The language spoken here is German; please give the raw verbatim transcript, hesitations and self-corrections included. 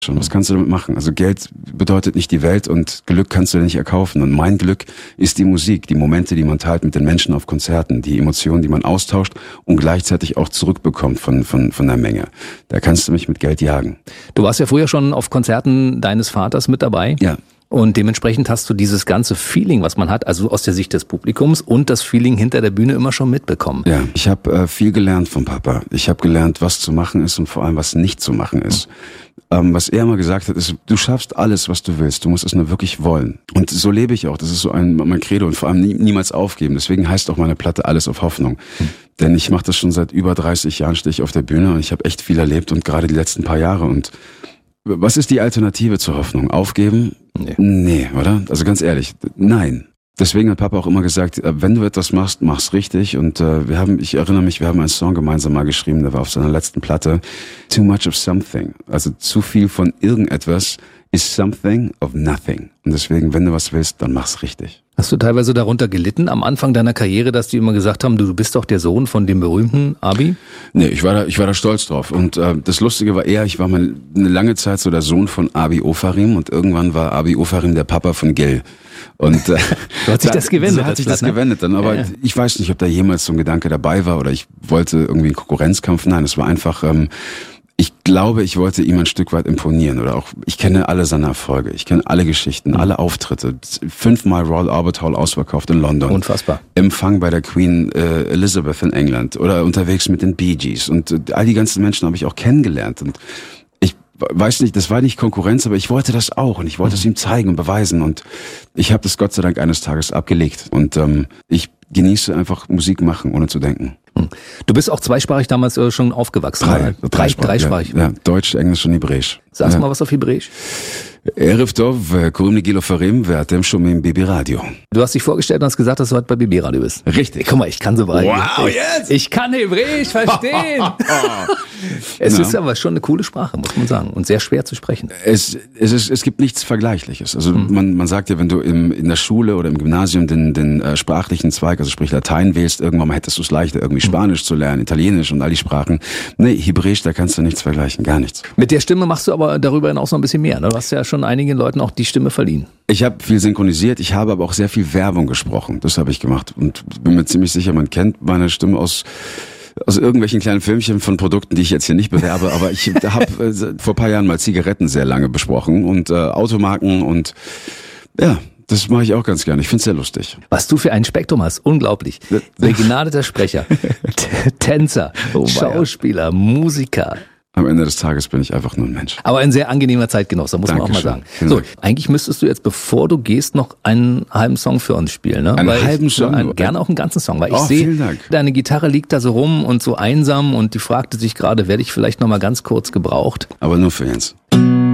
Schon, was kannst du damit machen? Also Geld bedeutet nicht die Welt und Glück kannst du nicht erkaufen. Und mein Glück ist die Musik, die Momente, die man teilt mit den Menschen auf Konzerten, die Emotionen, die man austauscht und gleichzeitig auch zurückbekommt von, von, von der Menge. Da kannst du mich mit Geld jagen. Du warst ja früher schon auf Konzerten deines Vaters mit dabei. Ja. Und dementsprechend hast du dieses ganze Feeling, was man hat, also aus der Sicht des Publikums und das Feeling hinter der Bühne immer schon mitbekommen. Ja, ich habe äh, viel gelernt vom Papa. Ich habe gelernt, was zu machen ist und vor allem, was nicht zu machen ist. Mhm. Ähm, was er immer gesagt hat, ist, du schaffst alles, was du willst. Du musst es nur wirklich wollen. Und so lebe ich auch. Das ist so ein mein Credo und vor allem nie, niemals aufgeben. Deswegen heißt auch meine Platte Alles auf Hoffnung. Mhm. Denn ich mache das schon seit über dreißig Jahren, stehe ich auf der Bühne und ich habe echt viel erlebt und gerade die letzten paar Jahre. Und was ist die Alternative zur Hoffnung? Aufgeben? Nee. Nee, oder? Also ganz ehrlich, nein. Deswegen hat Papa auch immer gesagt, wenn du etwas machst, mach's richtig. Und äh, wir haben, ich erinnere mich, wir haben einen Song gemeinsam mal geschrieben, der war auf seiner letzten Platte. Too much of something. Also zu viel von irgendetwas is something of nothing. Und deswegen, wenn du was willst, dann mach's richtig. Hast du teilweise darunter gelitten am Anfang deiner Karriere, dass die immer gesagt haben, du, du bist doch der Sohn von dem berühmten Abi? Nee, ich war da, ich war da stolz drauf. Und äh, das Lustige war eher, ich war mal eine lange Zeit so der Sohn von Abi Ofarim und irgendwann war Abi Ofarim der Papa von Gil. Und äh, so hat sich das gewendet. So hat sich das Platt, ne? gewendet dann. Aber ja, ja. ich weiß nicht, ob da jemals so ein Gedanke dabei war oder ich wollte irgendwie einen Konkurrenzkampf. Nein, es war einfach... Ähm, Ich glaube, ich wollte ihm ein Stück weit imponieren oder auch, ich kenne alle seine Erfolge, ich kenne alle Geschichten, alle Auftritte, fünfmal Royal Albert Hall ausverkauft in London. Unfassbar. Empfang bei der Queen äh, Elizabeth in England oder unterwegs mit den Bee Gees und äh, all die ganzen Menschen habe ich auch kennengelernt und ich weiß nicht, das war nicht Konkurrenz, aber ich wollte das auch und ich wollte es ihm zeigen und beweisen und ich habe das Gott sei Dank eines Tages abgelegt und ähm, ich genieße einfach Musik machen, ohne zu denken. Du bist auch zweisprachig damals schon aufgewachsen. Drei, Drei, dreisprachig. dreisprachig. Ja, ja, Deutsch, Englisch und Hebräisch. Sagst ja. mal was auf Hebräisch. Erev Tov, קוראים לי גיל עופרים ואתם שומעים ביבי רדיו. Du hast dich vorgestellt und hast gesagt, dass du heute bei Bibi Radio bist. Richtig. Guck mal, ich kann so weit. Wow, ich, jetzt! Ich kann Hebräisch verstehen. Es Na. ist aber schon eine coole Sprache, muss man sagen. Und sehr schwer zu sprechen. Es, es, ist, es gibt nichts Vergleichliches. Also Mhm. man, man sagt ja, wenn du im, in der Schule oder im Gymnasium den, den äh, sprachlichen Zweig, also sprich Latein wählst, irgendwann mal hättest du es leichter, irgendwie Spanisch zu lernen, Italienisch und all die Sprachen. Nee, Hebräisch, da kannst du nichts vergleichen, gar nichts. Mit der Stimme machst du aber darüber hinaus noch ein bisschen mehr. Ne? Du hast ja schon einigen Leuten auch die Stimme verliehen. Ich habe viel synchronisiert, ich habe aber auch sehr viel Werbung gesprochen. Das habe ich gemacht und bin mir ziemlich sicher, man kennt meine Stimme aus aus irgendwelchen kleinen Filmchen von Produkten, die ich jetzt hier nicht bewerbe, aber ich habe äh, vor ein paar Jahren mal Zigaretten sehr lange besprochen und äh, Automarken und ja, das mache ich auch ganz gerne. Ich finde es sehr lustig. Was du für ein Spektrum hast, unglaublich. Begnadeter Sprecher, T- Tänzer, Oh, Schauspieler, Musiker. Am Ende des Tages bin ich einfach nur ein Mensch. Aber ein sehr angenehmer Zeitgenosse, muss Dankeschön. man auch mal sagen. Vielen So, Dank. eigentlich müsstest du jetzt, bevor du gehst, noch einen halben Song für uns spielen. Ne? Einen weil halben ich, Song? Ein, gerne auch einen ganzen Song, weil ich Oh, sehe, vielen Dank. deine Gitarre liegt da so rum und so einsam und die fragte sich gerade, werde ich vielleicht noch mal ganz kurz gebraucht? Aber nur für Jens.